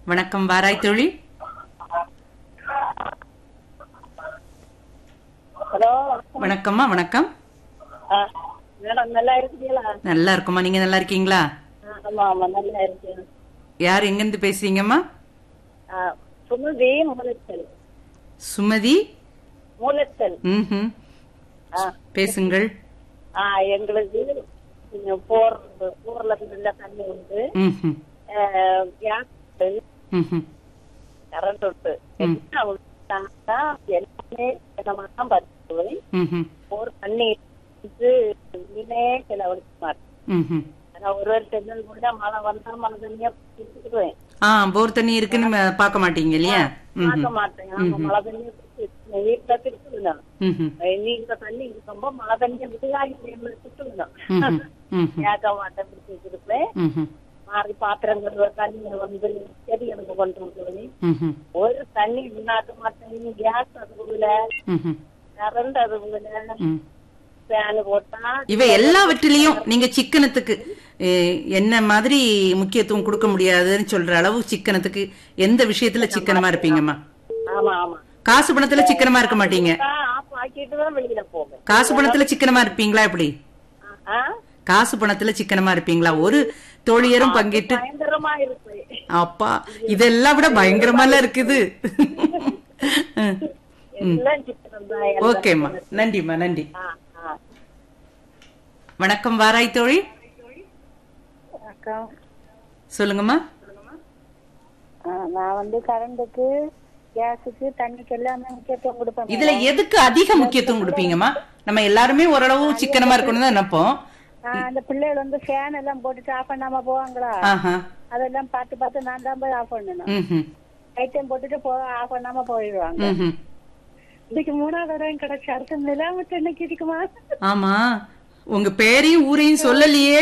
வணக்கம் வாராய் தோழி. ஹலோ வணக்கம்மா. வணக்கம். மேடம் நல்லா இருக்கீங்களா? நல்லா இருக்குமா, நீங்க நல்லா இருக்கீங்களா? ஆமா ஆமா நல்லா இருக்கேன். யார் எங்க இருந்து பேசுறீங்கம்மா? சுமதி மூலத்தல். சுமதி மூலத்தல். ம். பேசுங்கள். எங்களுக்கு போர்ல நல்ல தண்ணி உண்டு. கரண்ட் உண்டு. எல்லாமே தான் பார்த்து போர் தண்ணி செலவழிக்க மாட்டேன். ஒரு செஞ்சல் கூட மழை வந்தா மழை தண்ணியா குடிச்சுக்குவேன். போர் தண்ணி இருக்குன்னு பார்க்க மாட்டீங்க இல்லையா? பார்க்க மாட்டேன். மழை தண்ணியா வீட்டுல திட்டுவிடும். நீங்க தண்ணி இருக்கும்போ மழை தண்ணியை விட்டுகாரி திட்டுவிடும். கேட்க மாட்டேன், பிடிச்சி வச்சிருப்பேன். மாறி பாத்திரம் கழுவ தண்ணி வந்து செடி எனக்கு கொண்டு வந்துருவேன். ஒரு தண்ணி இல்லாத மாட்டேன். கேஸ் அதுக்குள்ள, கரண்ட் அதுக்குள்ள, ஃபேனு போட்டா இவ எல்லாவற்றிலையும் நீங்க சிக்கனத்துக்கு என்ன மாதிரி முக்கியத்துவம் கொடுக்க முடியாதுன்னு சொல்ற அளவு சிக்கனத்துக்கு எந்த விஷயத்துல சிக்கனமா இருப்பீங்கம்மா? ஆமா ஆமா. காசு பணத்துல சிக்கனமா இருக்க மாட்டீங்க. வெளியில போவேன். காசு பணத்துல சிக்கனமா இருப்பீங்களா? எப்படி காசு பணத்துல சிக்கனமா இருப்பீங்களா? ஒரு தோழியரும் பங்கிட்டு பயங்கரமா இருப்பேன். அப்பா, இதெல்லாம் விட பயங்கரமா இருக்குது. ஓகேம்மா, நன்றிம்மா, நன்றி. வணக்கம் வாராய் தோழி. சொல்லுங்கம்மா. நான் வந்து கரண்டுக்கு, கேஸுக்கு, தண்ணிக்கு எல்லாமே முக்கியத்துவம் கொடுப்பேன். இதுல எதுக்கு அதிக முக்கியத்துவம் கொடுப்பீங்கம்மா? நம்ம எல்லாருமே ஓரளவு சிக்கனமா இருக்கணும் தான் நினைப்போம். அந்த பிள்ளைகள் வந்து ஃபேன் எல்லாம் போட்டுட்டு ஆஃப் பண்ணாம போவாங்களா, அதெல்லாம் பார்த்து பார்த்து நான் தான் போய் ஆஃப் பண்ணணும். லைட்டையும் போட்டுட்டு ஆஃப் பண்ணாம போயிடுவாங்க. இன்னைக்கு 3வது தடவை கிடைச்சு அடுத்த நிலாம இன்னைக்கு இருக்குமா? ஆமா, உங்க பேரையும் ஊரையும் சொல்லலையே.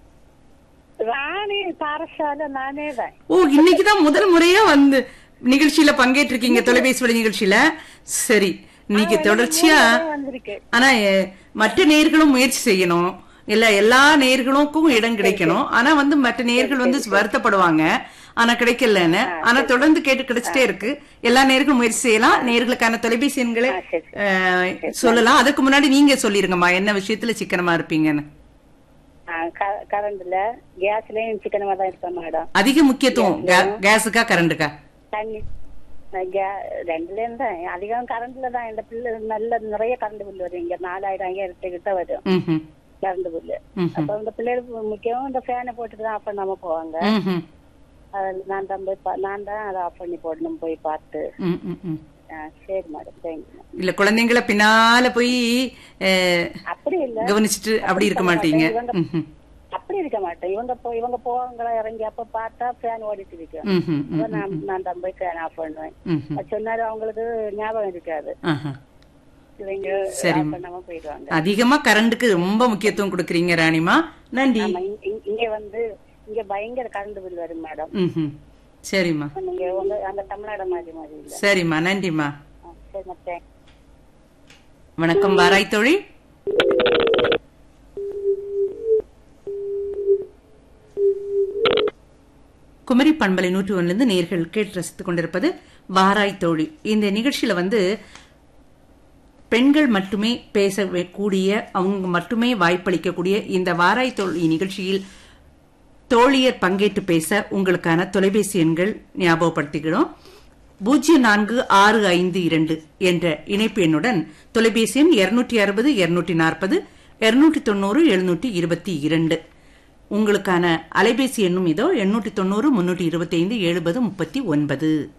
ராணி பாரசால நானே தான். இன்னைக்குதான் முதல் முறையா வந்து நிகழ்ச்சியில பங்கேற்றிருக்கீங்க, தொலைபேசி வழி நிகழ்ச்சியில. சரி, இன்னைக்கு தொடர்ச்சியா. ஆனா மற்ற நேயர்களும் முயற்சி செய்யணும் இல்ல, எல்லா நேயர்களுக்கும் இடம் கிடைக்கணும். ஆனா வந்து மற்ற நேயர்கள் வந்து வருத்தப்படுவாங்க ஆனா கிடைக்கலன்னு. ஆனா தொடர்ந்து கேட்டு கிடைச்சிட்டே இருக்கு. எல்லா நேயர்களும் முயற்சி செய்யலாம். நேயர்களுக்கான தொலைபேசி எண்களை சொல்லலாம். அதுக்கு முன்னாடி நீங்க சொல்லிருங்கம்மா, என்ன விஷயத்துல சிக்கனமா இருப்பீங்கன்னு. கரண்ட்ல, கேஸ்லயும் சிக்கனமா தான் இருப்பேன் மேடம். அதிக முக்கியத்துவம் கேஸுக்கா கரண்டுக்கா? தண்ணி ரெண்டுலயும் தான். அதிகம் கரண்ட்ல தான். இந்த பில்லு நல்ல நிறைய கரண்ட் பில்லு வரும். இங்க 4000 கிட்ட வரும் கரண்ட் பில்லு. அப்ப இந்த பிள்ளைகளுக்கு முக்கியம். இந்த ஃபேனை போட்டுட்டு தான் ஆஃப் பண்ணாம போவாங்க. நான் தான் அதை ஆஃப் பண்ணி போடணும் போய் பார்த்து. சரி மேடம், தேங்க்யூ. இல்ல, குழந்தைங்களை பின்னால போய் அப்படி இல்ல கவனிச்சுட்டு அப்படி இருக்க மாட்டீங்க? அப்படி இருக்க மாட்டேன். இவங்க போவாங்களா இறங்கி, அப்ப பார்த்தா ஃபேன் ஓடிட்டு இருக்கும். நான் தான் போய் ஃபேன் ஆஃப் பண்ணுவேன். சொன்னாலும் அவங்களுக்கு ஞாபகம் இருக்காது. அதிகமா கரண்டுக்கு ரொம்ப முக்கியத்துவம் கொடுக்கறீங்க ராணிமா, நன்றி. இங்க வந்து இங்க பயங்கர கரண்ட் பில் வரும் மேடம். சரிம்மா. நீங்க அந்த தமிழ்நாடு மாதிரி இல்ல. சரிம்மா, நன்றிம்மா. வணக்கம் வாராய் தோழி. குமரி பண்பலை 101 நேயர்கள் கேட்டு ரசித்துக் கொண்டிருப்பது வாராய் தோழி. இந்த நிகழ்ச்சியில வந்து பெண்கள் மட்டுமே பேசக்கூடிய, அவங்க மட்டுமே வாய்ப்பளிக்கக்கூடிய இந்த வாராய் தோழி நிகழ்ச்சியில் தோழியர் பங்கேற்று பேச உங்களுக்கான தொலைபேசி எண்கள் ஞாபகப்படுத்திக்கிறோம். 0462 என்ற இணைப்பு எண்ணுடன் தொலைபேசி எண் 260 240 290 722. உங்களுக்கான அலைபேசி எண்ணும் இதோ 890 325 70 39.